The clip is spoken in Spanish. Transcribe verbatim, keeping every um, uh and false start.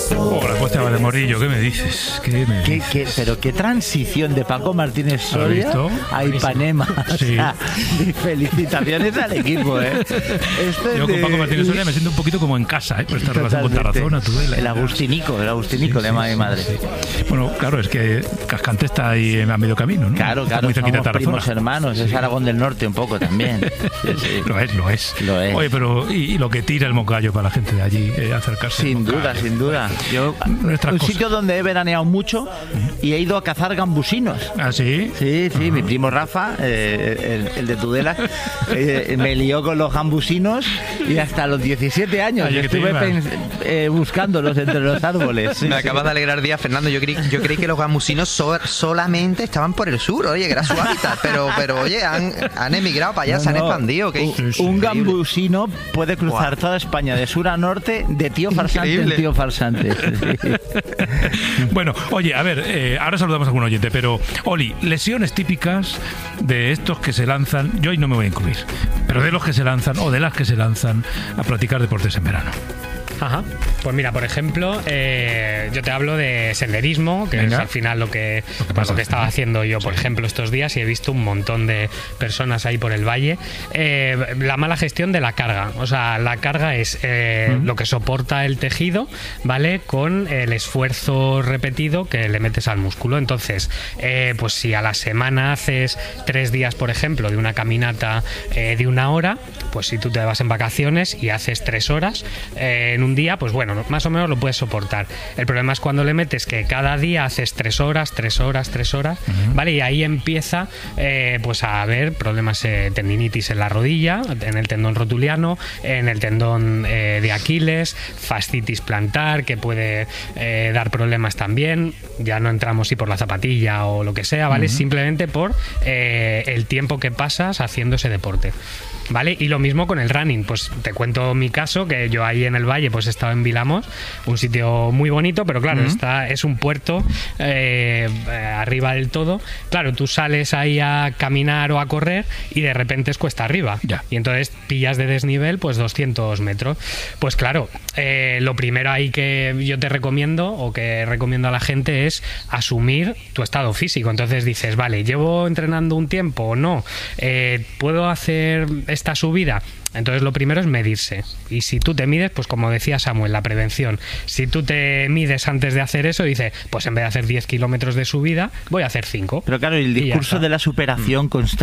Oh, la Costa de Morillo, ¿qué me dices? ¿Qué me ¿Qué, dices? qué, pero qué transición de Paco Martínez Soria visto? a Ipanema. Sí. O sea, felicitaciones al equipo, ¿eh? Esto es Yo con de- Paco Martínez Soria me siento un poquito como en casa, ¿eh? Por esta relación con Totalmente. Tarazona, Tudela. El Agustinico, el Agustinico, Sí, le llama sí, mi madre. sí. Bueno, claro, es que Cascante está ahí a medio camino, ¿no? Claro, Está claro, muy cerquita de somos primos Tarazona. hermanos, es Aragón del Norte un poco también. Sí, sí. Lo es, lo es. Lo es. Oye, pero y, y lo que tira el Moncayo para la gente de allí, eh, acercarse. al Sin Moncayo. duda, sin duda. Yo, Nuestras un cosas. sitio donde he veraneado mucho y he ido a cazar gambusinos. ¿Ah, sí? Sí, sí, mi primo Rafa, eh, el, el de Tudela, eh, me lió con los gambusinos y hasta los diecisiete años Oye, que te estuve ibas. pens- eh, buscándolos entre los árboles. Sí, Me sí. acabas de alegrar el día, Fernando. Yo creí, yo creí que los gamusinos so- solamente estaban por el sur, oye, que era su hábitat. Pero, pero oye, han, han emigrado para allá, No, se han no. expandido. ¿Qué? Un, Sí, sí. un Increíble. gambusino puede cruzar Guau. toda España de sur a norte, de tío farsante en Increíble. tío farsante. Sí. Bueno, oye, a ver, eh, ahora saludamos a algún oyente, pero Oli, lesiones típicas de estos que se lanzan, yo hoy no me voy a incluir, pero de los que se lanzan o de las que se lanzan a practicar deportes en verano. Ajá. Pues mira, por ejemplo, eh, yo te hablo de senderismo, que Venga. es al final lo que, Lo que pasa. lo que estaba haciendo yo, por ejemplo, estos días, y he visto un montón de personas ahí por el valle. Eh, la mala gestión de la carga. O sea, la carga es eh, Mm. lo que soporta el tejido, ¿vale? Con el esfuerzo repetido que le metes al músculo. Entonces, eh, pues si a la semana haces tres días, por ejemplo, de una caminata eh, de una hora, pues si tú te vas en vacaciones y haces tres horas eh, en un día, pues bueno, no- más o menos lo puedes soportar. El problema es cuando le metes que cada día haces tres horas, tres horas, tres horas, ¿vale? Y ahí empieza eh, pues a haber problemas, eh, tendinitis en la rodilla, en el tendón rotuliano, en el tendón eh, de Aquiles, fascitis plantar, que puede eh, dar problemas también. Ya no entramos si por la zapatilla o lo que sea, ¿vale? Simplemente por eh, el tiempo que pasas haciendo ese deporte. ¿Vale? Y lo mismo con el running, pues te cuento mi caso, que yo ahí en el valle pues he estado en Vilamos, un sitio muy bonito, pero claro, está, es un puerto eh, eh, arriba del todo. Claro, tú sales ahí a caminar o a correr y de repente es cuesta arriba. Ya. Y entonces pillas de desnivel pues doscientos metros. Pues claro, eh, lo primero ahí que yo te recomiendo o que recomiendo a la gente es asumir tu estado físico. Entonces dices, vale, llevo entrenando un tiempo o no, eh, puedo hacer esta subida. Entonces lo primero es medirse. Y si tú te mides, pues como decía Samuel, la prevención. Si tú te mides antes de hacer eso, dices, pues en vez de hacer diez kilómetros de subida, voy a hacer cinco. Pero claro, el Y ya discurso está. de la superación constante